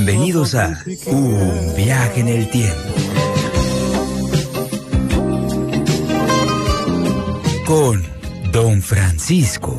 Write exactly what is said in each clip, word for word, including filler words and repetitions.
Bienvenidos a Un Viaje en el Tiempo. Con Don Francisco.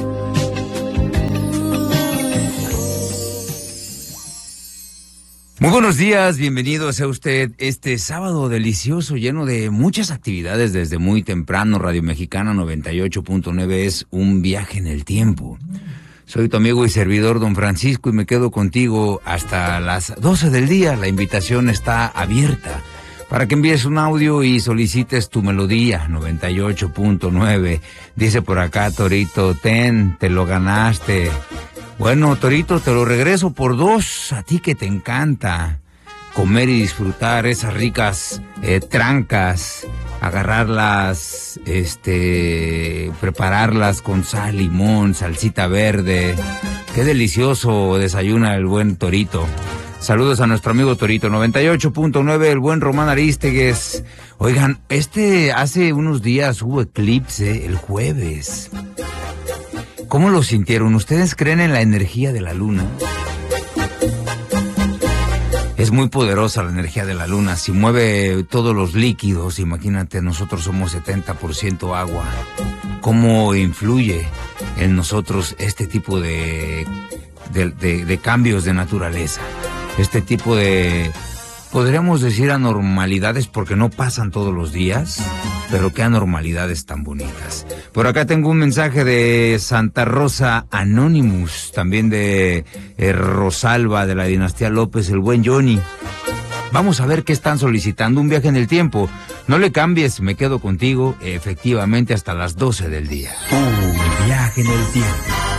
Muy buenos días, bienvenido sea usted este sábado delicioso, lleno de muchas actividades desde muy temprano. Radio Mexicana noventa y ocho punto nueve es Un Viaje en el Tiempo. Soy tu amigo y servidor Don Francisco y me quedo contigo hasta las doce del día. La invitación está abierta para que envíes un audio y solicites tu melodía. Noventa y ocho punto nueve. Dice por acá Torito, ten, te lo ganaste. Bueno, Torito, te lo regreso por dos, a ti que te encanta comer y disfrutar esas ricas eh, trancas, agarrarlas, este, prepararlas con sal, limón, salsita verde. Qué delicioso desayuna el buen Torito. Saludos a nuestro amigo Torito, noventa y ocho punto nueve, el buen Román Arístegues. Oigan, este, hace unos días hubo eclipse, el jueves. ¿Cómo lo sintieron? ¿Ustedes creen en la energía de la luna? Es muy poderosa la energía de la luna. Si mueve todos los líquidos, imagínate, nosotros somos setenta por ciento agua. ¿Cómo influye en nosotros este tipo de, de, de, de cambios de naturaleza? Este tipo de, podríamos decir, anormalidades, porque no pasan todos los días, pero qué anormalidades tan bonitas. Por acá tengo un mensaje de Santa Rosa Anonymous, también de eh, Rosalba, de la dinastía López, el buen Johnny. Vamos a ver qué están solicitando. Un viaje en el tiempo. No le cambies, me quedo contigo, efectivamente, hasta las doce del día. Un viaje en el tiempo.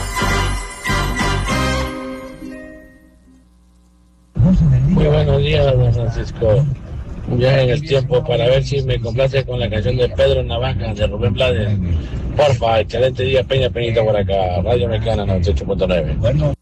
Muy buenos días, don Francisco. Un viaje en el tiempo para ver si me complace con la canción de Pedro Navaja, de Rubén Blades. Porfa, excelente día, Peña Peñita por acá, Radio Mexicana noventa y ocho punto nueve. Bueno,